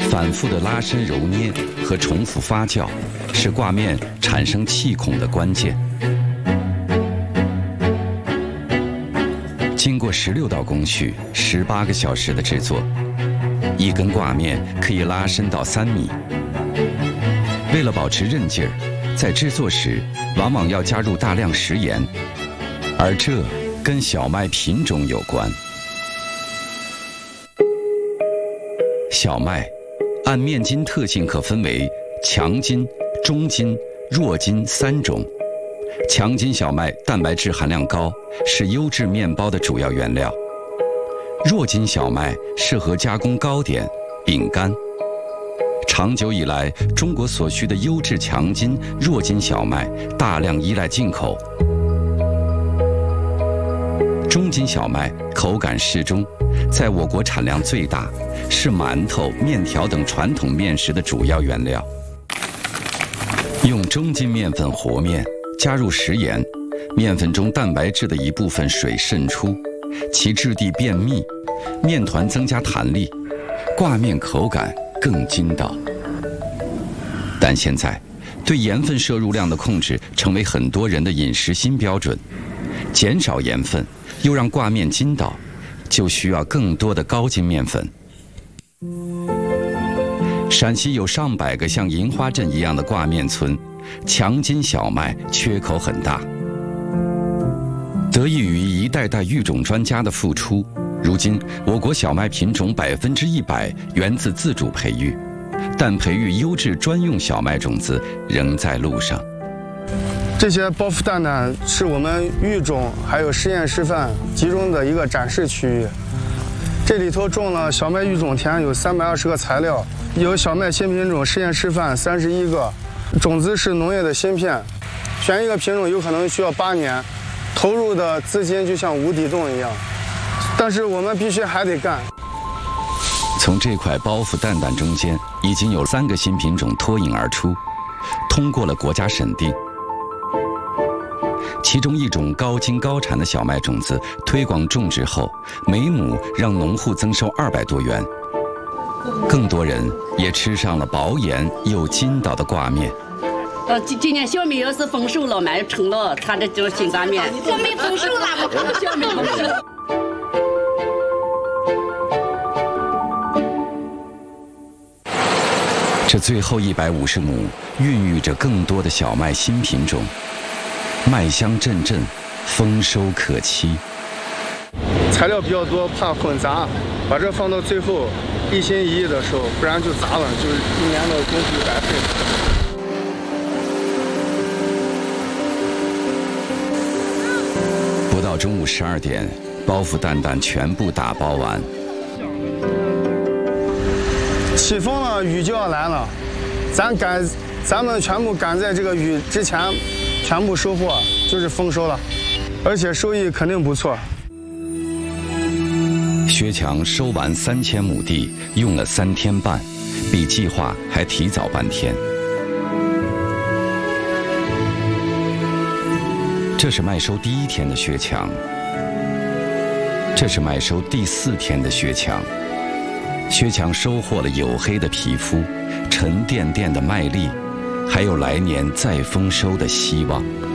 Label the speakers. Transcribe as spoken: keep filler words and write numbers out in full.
Speaker 1: 反复的拉伸揉捏和重复发酵，是挂面产生气孔的关键。经过十六道工序、十八个小时的制作，一根挂面可以拉伸到三米。为了保持韧劲儿，在制作时往往要加入大量食盐，而这跟小麦品种有关。小麦按面筋特性可分为强筋、中筋、弱筋三种。强筋小麦蛋白质含量高，是优质面包的主要原料。弱筋小麦适合加工糕点、饼干。长久以来，中国所需的优质强筋、弱筋小麦大量依赖进口。中筋小麦口感适中，在我国产量最大，是馒头、面条等传统面食的主要原料。用中筋面粉和面，加入食盐，面粉中蛋白质的一部分水渗出，其质地变密，面团增加弹力，挂面口感更筋道。但现在，对盐分摄入量的控制成为很多人的饮食新标准。减少盐分，又让挂面筋道，就需要更多的高筋面粉。陕西有上百个像银花镇一样的挂面村，强筋小麦缺口很大。得益于一代代育种专家的付出，如今我国小麦品种百分之一百源自自主培育，但培育优质专用小麦种子仍在路上。
Speaker 2: 这些包袱蛋蛋是我们育种还有实验示范集中的一个展示区域。这里头种了小麦育种田有三百二十个材料，有小麦新品种实验示范三十一个，种子是农业的芯片，选一个品种有可能需要八年，投入的资金就像无底洞一样，但是我们必须还得干。
Speaker 1: 从这块包袱蛋蛋中间，已经有三个新品种脱颖而出，通过了国家审定。其中一种高筋高产的小麦种子推广种植后，每亩让农户增收二百多元。更多人也吃上了保盐又筋道的挂面。
Speaker 3: 呃，今今年小米要是丰收了，卖成了，它这就是新挂面。小米丰收了，我看小米丰收。
Speaker 1: 这最后一百五十亩，孕育着更多的小麦新品种。麦香阵阵，丰收可期。
Speaker 2: 材料比较多，怕混杂，把这放到最后，一心一意的时候，不然就杂了，就是一年的工序白费。
Speaker 1: 不到中午十二点，包袱蛋蛋全部打包完。
Speaker 2: 起风了，雨就要来了，咱赶，咱们全部赶在这个雨之前。全部收获就是丰收了，而且收益肯定不错。
Speaker 1: 薛强收完三千亩地用了三天半，比计划还提早半天。这是麦收第一天的薛强，这是麦收第四天的薛强。薛强收获了黝黑的皮肤、沉甸甸的麦粒。还有来年再丰收的希望。